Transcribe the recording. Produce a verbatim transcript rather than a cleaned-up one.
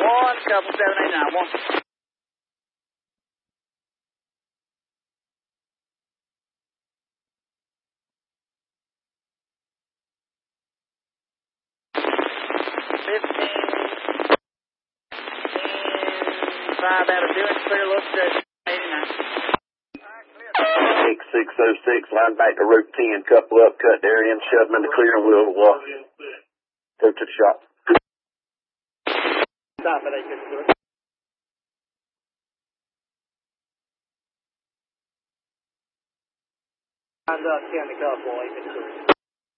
one, couple seven eight nine one. Fifteen, five out of doing clear, look at eighty-nine. six six oh six, line back to route ten, couple up, cut there in, shove them in the clear, and we'll uh, go to the shop. Stop at eight fifty-two. Lined up, county couple, eight fifty-two.